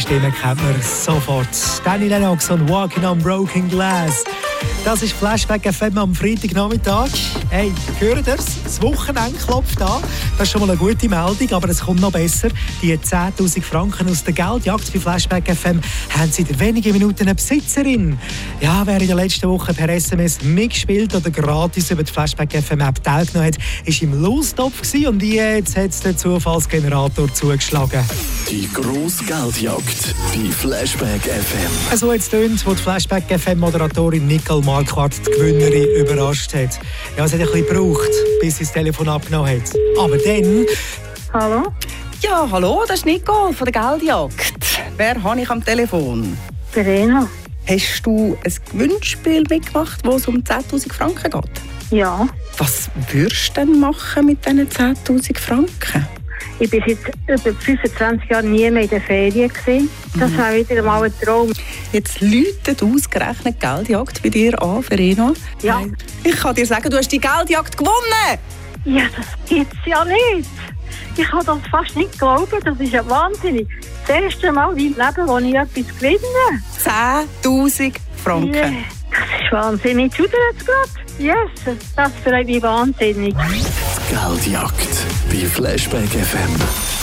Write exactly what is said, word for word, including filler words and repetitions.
Stimme kennt man sofort. Danny Lennox und Walking on Broken Glass. Das ist Flashback F M am Freitagnachmittag. Hey, hört ihr's? Das Wochenende klopft an. Das ist schon mal eine gute Meldung, aber es kommt noch besser. Die zehntausend Franken aus der Geldjagd bei Flashback F M haben seit wenigen Minuten eine Besitzerin. Ja, wer in der letzten Woche per S M S mitgespielt oder gratis über die Flashback F M App teilgenommen hat, war im Lostopf und jetzt hat der Zufallsgenerator zugeschlagen. Die grosse Geldjagd bei Flashback F M. So jetzt tönt, wo die Flashback F M-Moderatorin Nicole Marquardt die Gewinnerin überrascht hat. Ja, es hat ein bisschen gebraucht, bis sie das Telefon abgenommen hat. Aber dann... Hallo? Ja, hallo, das ist Nicole von der Geldjagd. Wer habe ich am Telefon? Verena? Hast du ein Gewinnspiel mitgemacht, wo es um zehntausend Franken geht? Ja. Was würdest du denn machen mit diesen zehntausend Franken? Ich war jetzt über fünfundzwanzig Jahre nie mehr in der Ferien gewesen. Das mhm. war wieder mal ein Traum. Jetzt läutet ausgerechnet die Geldjagd bei dir an, Verena. Ja. Ich kann dir sagen, du hast die Geldjagd gewonnen! Ja, das gibt's ja nicht. Ich kann das fast nicht glauben. Das ist ja wahnsinnig. Das erste Mal in meinem Leben, wo ich etwas gewinne. zehntausend Franken. Yeah. Das ist wahnsinnig. Schaut ihr jetzt gerade? Yes, das freut mich wahnsinnig. Die Geldjagd bei Flashback F M.